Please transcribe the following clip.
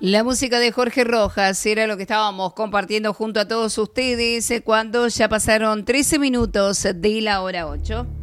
La música de Jorge Rojas era lo que estábamos compartiendo junto a todos ustedes cuando ya pasaron 13 minutos de la hora 8.